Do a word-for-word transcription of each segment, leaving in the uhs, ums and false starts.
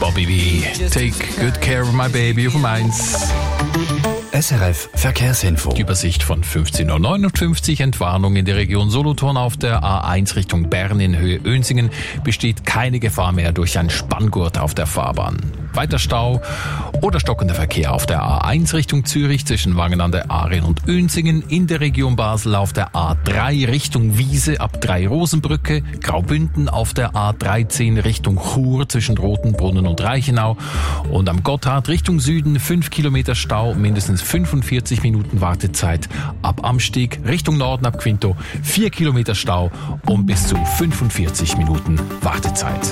Bobby V. Take good care of my baby auf dem eins. S R F Verkehrsinfo. Die Übersicht von fünfzehn Uhr neunundfünfzig. Entwarnung in der Region Solothurn auf der A eins Richtung Bern in Höhe Önsingen. Besteht keine Gefahr mehr durch ein Spanngurt auf der Fahrbahn. Weiter Stau oder stockender Verkehr auf der A eins Richtung Zürich zwischen Wangen an der Aare und Önsingen. In der Region Basel auf der A drei Richtung Wiese ab drei Rosenbrücke. Graubünden auf der A dreizehn Richtung Chur zwischen Rotenbrunnen und Reichenau. Und am Gotthard Richtung Süden fünf Kilometer Stau, mindestens fünfundvierzig Minuten Wartezeit. Ab Amsteg Richtung Norden ab Quinto vier Kilometer Stau und bis zu fünfundvierzig Minuten Wartezeit.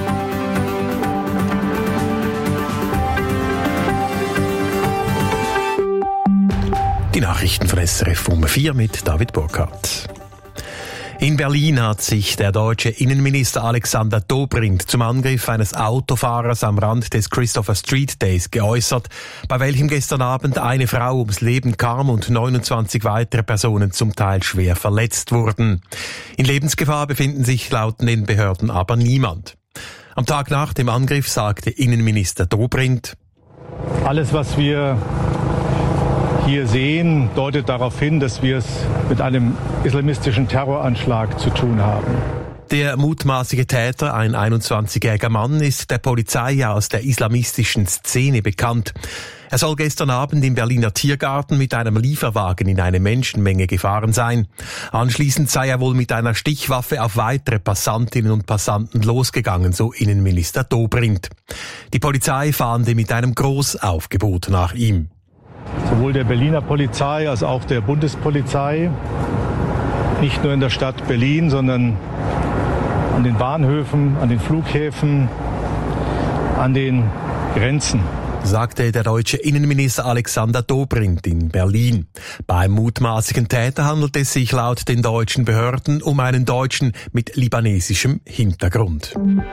Die Nachrichten von S R F um vier mit David Burkhardt. In Berlin hat sich der deutsche Innenminister Alexander Dobrindt zum Angriff eines Autofahrers am Rand des Christopher Street Days geäußert, bei welchem gestern Abend eine Frau ums Leben kam und neunundzwanzig weitere Personen zum Teil schwer verletzt wurden. In Lebensgefahr befinden sich laut den Behörden aber niemand. Am Tag nach dem Angriff sagte Innenminister Dobrindt: Alles, was wir hier sehen, deutet darauf hin, dass wir es mit einem islamistischen Terroranschlag zu tun haben. Der mutmaßliche Täter, ein einundzwanzigjähriger Mann, ist der Polizei aus der islamistischen Szene bekannt. Er soll gestern Abend im Berliner Tiergarten mit einem Lieferwagen in eine Menschenmenge gefahren sein. Anschließend sei er wohl mit einer Stichwaffe auf weitere Passantinnen und Passanten losgegangen, so Innenminister Dobrindt. Die Polizei fahnde mit einem Großaufgebot nach ihm. Sowohl der Berliner Polizei als auch der Bundespolizei, nicht nur in der Stadt Berlin, sondern an den Bahnhöfen, an den Flughäfen, an den Grenzen, sagte der deutsche Innenminister Alexander Dobrindt in Berlin. Beim mutmaßlichen Täter handelt es sich laut den deutschen Behörden um einen Deutschen mit libanesischem Hintergrund.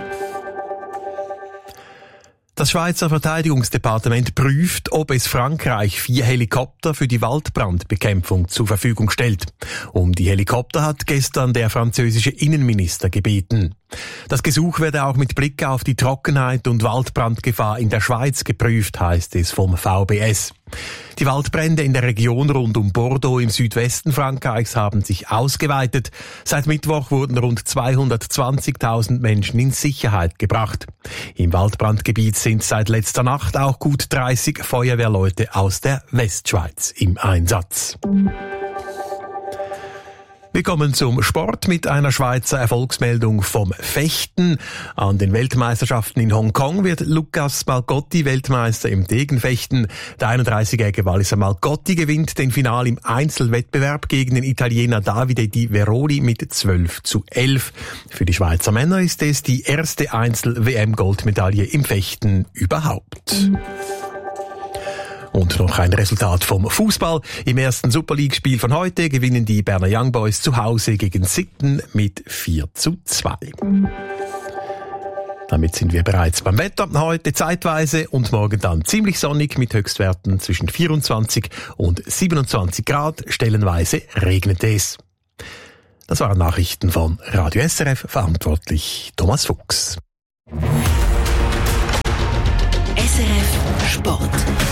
Das Schweizer Verteidigungsdepartement prüft, ob es Frankreich vier Helikopter für die Waldbrandbekämpfung zur Verfügung stellt. Um die Helikopter hat gestern der französische Innenminister gebeten. Das Gesuch werde auch mit Blick auf die Trockenheit und Waldbrandgefahr in der Schweiz geprüft, heißt es vom V B S. Die Waldbrände in der Region rund um Bordeaux im Südwesten Frankreichs haben sich ausgeweitet. Seit Mittwoch wurden rund zweihundertzwanzigtausend Menschen in Sicherheit gebracht. Im Waldbrandgebiet sind seit letzter Nacht auch gut dreißig Feuerwehrleute aus der Westschweiz im Einsatz. Wir kommen zum Sport mit einer Schweizer Erfolgsmeldung vom Fechten. An den Weltmeisterschaften in Hongkong wird Lucas Malgotti Weltmeister im Degenfechten. Der einunddreißigjährige Walliser Malgotti gewinnt den Final im Einzelwettbewerb gegen den Italiener Davide Di Veroli mit zwölf zu elf. Für die Schweizer Männer ist es die erste Einzel-W M-Goldmedaille im Fechten überhaupt. Und noch ein Resultat vom Fußball. Im ersten Super League-Spiel von heute gewinnen die Berner Young Boys zu Hause gegen Sitten mit vier zu zwei. Damit sind wir bereits beim Wetter. Heute zeitweise und morgen dann ziemlich sonnig mit Höchstwerten zwischen vierundzwanzig und siebenundzwanzig Grad. Stellenweise regnet es. Das waren Nachrichten von Radio S R F, verantwortlich Thomas Fuchs. S R F Sport.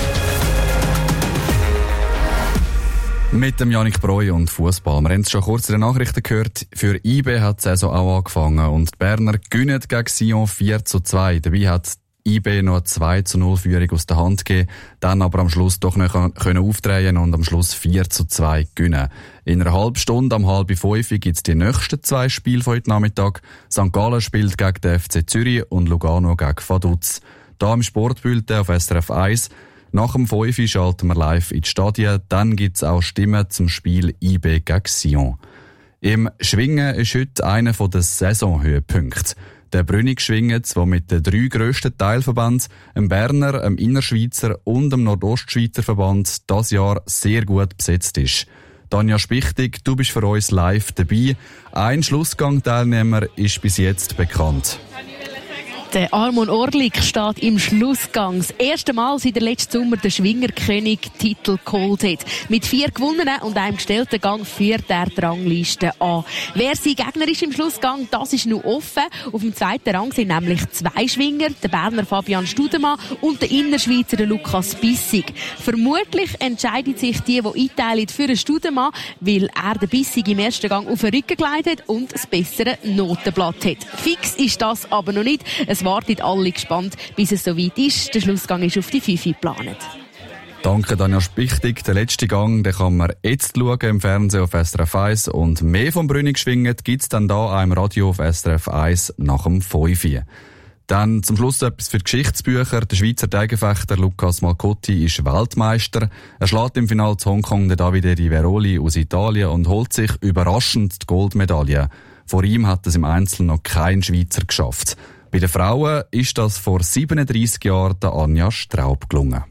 Mit dem Yannick Breu und Fußball. Wir haben es schon kurz in den Nachrichten gehört. Für I B hat die Saison auch angefangen und die Berner gewinnen gegen Sion vier zu zwei. Dabei hat I B noch eine zwei zu null Führung aus der Hand gegeben, dann aber am Schluss doch noch können aufdrehen und am Schluss vier zu zwei gewinnen. In einer halben Stunde, am halb fünf, gibt es die nächsten zwei Spiele von heute Nachmittag. Sankt Gallen spielt gegen den F C Zürich und Lugano gegen Vaduz. Da im Sportbulletin auf S R F eins. Nach dem fünf schalten wir live in die Stadien. Dann gibt es auch Stimmen zum Spiel I B gegen Sion. Im Schwingen ist heute einer der Saisonhöhepunkte. Der Brünig schwingt, der mit den drei grössten Teilverbänden, dem Berner, dem Innerschweizer und dem Nordostschweizer Verband, dieses Jahr sehr gut besetzt ist. Tanja Spichtig, du bist für uns live dabei. Ein Schlussgang-Teilnehmer ist bis jetzt bekannt. Der Armon Orlik steht im Schlussgang. Das erste Mal seit der letzten Sommer der Schwingerkönig-Titel geholt hat. Mit vier gewonnenen und einem gestellten Gang führt er die Rangliste an. Wer sein Gegner ist im Schlussgang, das ist noch offen. Auf dem zweiten Rang sind nämlich zwei Schwinger, der Berner Fabian Studemann und der Innerschweizer der Lukas Bissig. Vermutlich entscheidet sich die, die einteilen für den Studemann, weil er den Bissig im ersten Gang auf den Rücken gelegt hat und das bessere Notenblatt hat. Fix ist das aber noch nicht. Es wartet alle gespannt, bis es soweit ist. Der Schlussgang ist auf die fünf geplant. Danke, Danja Spichtig. Der letzte Gang, den kann man jetzt schauen im Fernsehen auf S R F eins. Und mehr vom Brünig geschwingt gibt's dann da auch im Radio auf S R F eins nach dem fünf. Dann zum Schluss etwas für die Geschichtsbücher. Der Schweizer Teigenfechter Lukas Malcotti ist Weltmeister. Er schlägt im Finale zu Hongkong den Davide Riveroli aus Italien und holt sich überraschend die Goldmedaille. Vor ihm hat es im Einzel noch kein Schweizer geschafft. Bei den Frauen ist das vor siebenunddreissig Jahren der Anja Straub gelungen.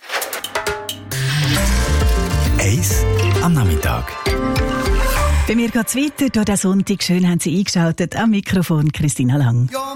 Eis am Nachmittag. Bei mir geht's weiter. Durch den Sonntag schön haben Sie eingeschaltet. Am Mikrofon Christina Lang.